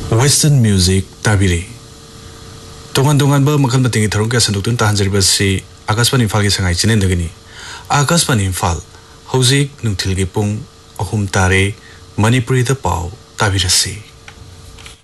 Western music tabiri. Tongan makanan penting itu terungkap sendukun tahan jadi besi Akaspan Infal ke sangai cinen degini. Akaspan Infal, Hosik nungtil gipung Ohum Tare Manipuri the pau tabirasi.